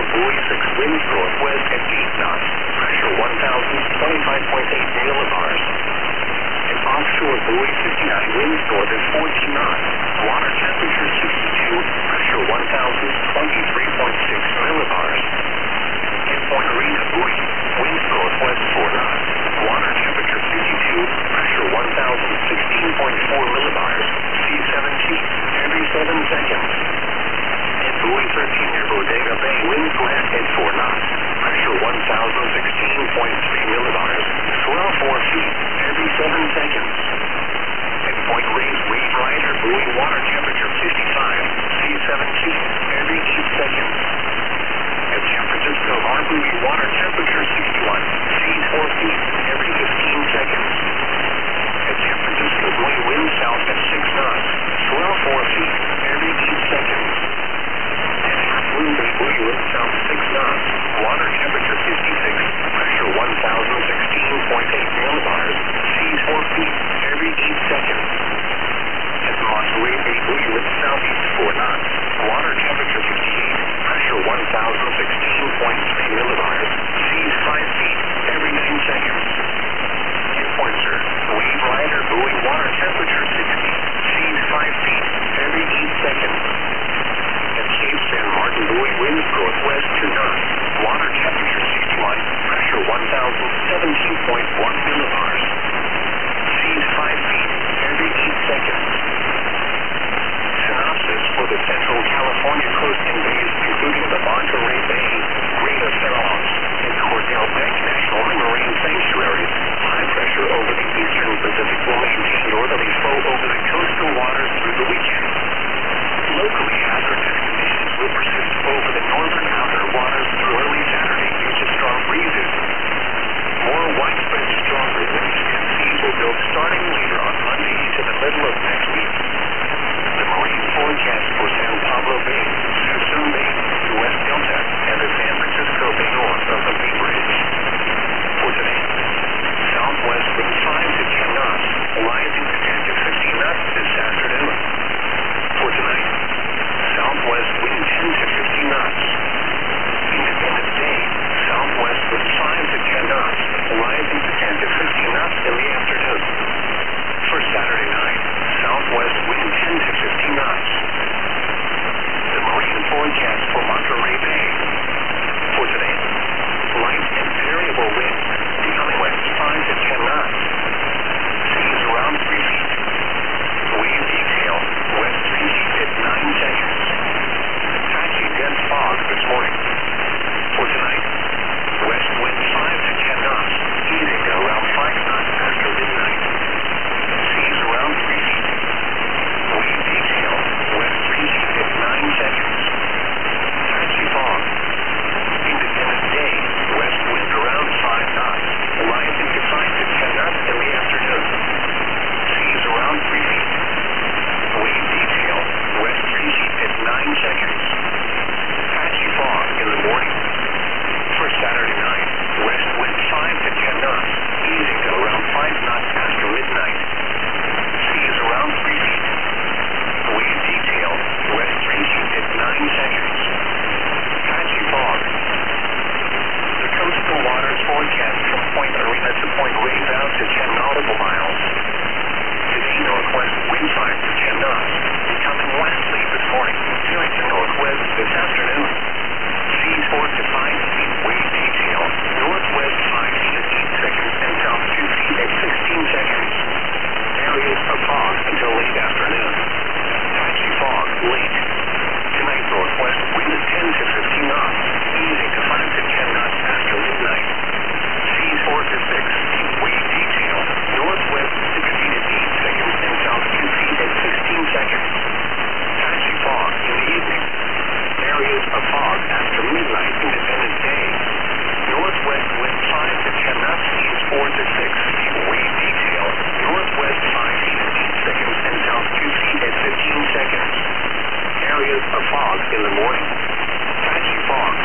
buoy 6, winds northwest at 8 knots, pressure 1,025.8 millibars. And offshore buoy 59, winds north at 14 knots, water temperature 62, pressure 1,023.6 millibars. And Point Arena buoy, winds northwest 4 knots, water temperature 52, pressure 1,016.4 millibars, sea 17, every 7 seconds. And buoy 13 near Bodega Bay, winds west at 4 knots, pressure 1,016.3 millibars, swell 4 feet, every 7 seconds. And Point Reyes Wave Rider buoy, water temperature 55, sea 17, every 8 seconds. At San Francisco Harbor, water temperature 61, sea 4 feet, every 15 seconds. At San Francisco buoy, wind south at 6 knots, swell 4 feet, every 8 seconds. At Half Moon Bay buoy, wind south 6 knots, water temperature 56, pressure 1,016.8 millibars, sea 4 feet, every 8 seconds. At Monterey Bay buoy, wind southeast 4 knots, water temperature 58, pressure 1,016.